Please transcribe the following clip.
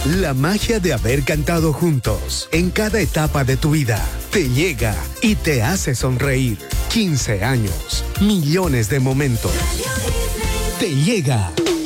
La magia de haber cantado juntos en cada etapa de tu vida te llega y te hace sonreír. 15 años, millones de momentos. Te llega